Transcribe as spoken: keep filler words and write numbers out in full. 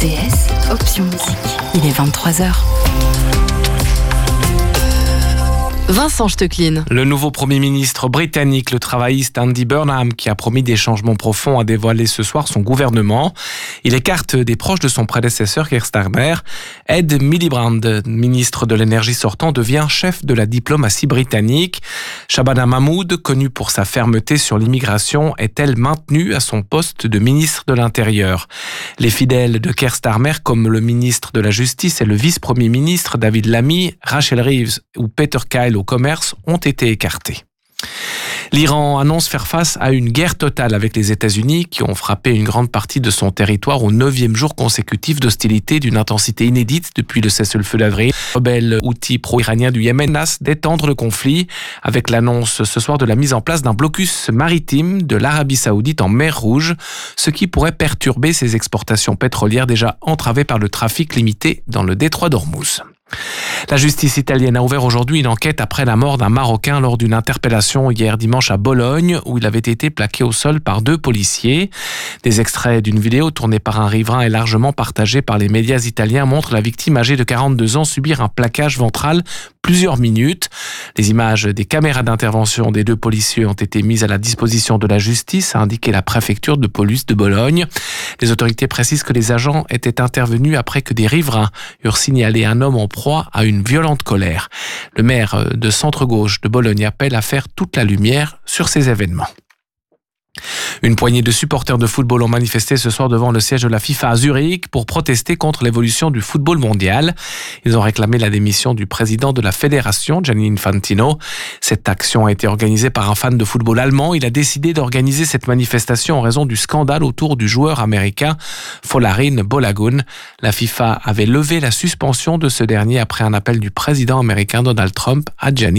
D S, option musique. Il est vingt-trois heures. Vincent Stecklin. Le nouveau Premier ministre britannique, le travailliste Andy Burnham, qui a promis des changements profonds, a dévoilé ce soir son gouvernement. Il écarte des proches de son prédécesseur Keir Starmer. Ed Miliband, ministre de l'énergie sortant, devient chef de la diplomatie britannique. Shabana Mahmood, connue pour sa fermeté sur l'immigration, est-elle maintenue à son poste de ministre de l'Intérieur. Les fidèles de Keir Starmer, comme le ministre de la Justice et le vice-premier ministre David Lammy, Rachel Reeves ou Peter Kyle au commerce, ont été écartés. L'Iran annonce faire face à une guerre totale avec les États-Unis qui ont frappé une grande partie de son territoire au neuvième jour consécutif d'hostilité d'une intensité inédite depuis le cessez-le-feu d'avril. Les rebelles houthis pro-iraniens du Yémen menacent d'étendre le conflit avec l'annonce ce soir de la mise en place d'un blocus maritime de l'Arabie Saoudite en mer Rouge, ce qui pourrait perturber ses exportations pétrolières déjà entravées par le trafic limité dans le détroit d'Ormuz. La justice italienne a ouvert aujourd'hui une enquête après la mort d'un Marocain lors d'une interpellation hier dimanche à Bologne où il avait été plaqué au sol par deux policiers. Des extraits d'une vidéo tournée par un riverain et largement partagée par les médias italiens montrent la victime âgée de quarante-deux ans subir un plaquage ventral plusieurs minutes. Les images des caméras d'intervention des deux policiers ont été mises à la disposition de la justice, a indiqué la préfecture de police de Bologne. Les autorités précisent que les agents étaient intervenus après que des riverains eurent signalé un homme en proie à une violente colère. Le maire de centre-gauche de Bologne appelle à faire toute la lumière sur ces événements. Une poignée de supporters de football ont manifesté ce soir devant le siège de la FIFA à Zurich pour protester contre l'évolution du football mondial. Ils ont réclamé la démission du président de la fédération, Gianni Infantino. Cette action a été organisée par un fan de football allemand. Il a décidé d'organiser cette manifestation en raison du scandale autour du joueur américain Folarin Balogun. La FIFA avait levé la suspension de ce dernier après un appel du président américain Donald Trump à Gianni